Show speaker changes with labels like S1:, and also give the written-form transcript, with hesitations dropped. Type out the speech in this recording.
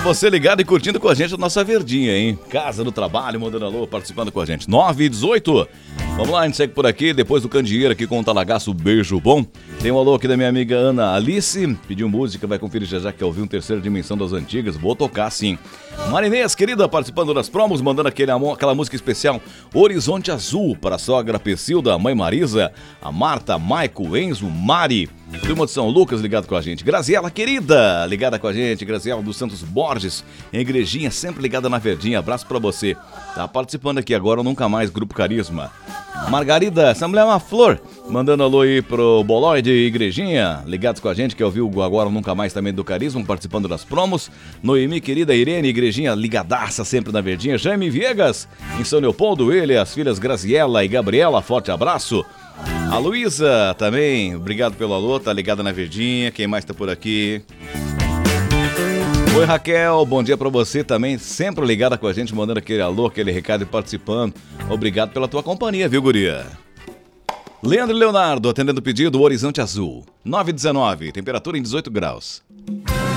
S1: você ligado e curtindo com a gente a nossa verdinha, hein? Casa do trabalho, mandando alô, participando com a gente. 9h18. Vamos lá, a gente segue por aqui, depois do Candeeiro aqui com o Talagaço, beijo bom. Tem um alô aqui da minha amiga Ana Alice, pediu música, vai conferir já que quer ouvir um Terceira Dimensão das Antigas, vou tocar sim. Marinês, querida, participando das promos, mandando aquela música especial Horizonte Azul, para a sogra Pecilda, a mãe Marisa, a Marta, Maico, Enzo, Mari, turma de São Lucas ligado com a gente. Graziela, querida, ligada com a gente, Graziela dos Santos Borges, em Igrejinha, sempre ligada na verdinha, abraço pra você. Tá participando aqui agora, ou Nunca Mais, Grupo Carisma. Margarida, essa mulher é uma flor, mandando alô aí pro Bolói de Igrejinha, ligados com a gente, que ouviu agora ou Nunca Mais também do Carisma, participando das promos. Noemi, querida, Irene, Igrejinha, ligadaça sempre na verdinha. Jaime Viegas, em São Leopoldo, ele, as filhas Graziela e Gabriela, forte abraço. A Luísa também, obrigado pelo alô, tá ligada na verdinha. Quem mais tá por aqui? Oi Raquel, bom dia pra você também, sempre ligada com a gente, mandando aquele alô, aquele recado e participando. Obrigado pela tua companhia, viu, guria? Leandro e Leonardo, atendendo o pedido, Horizonte Azul. 9h19, temperatura em 18 graus.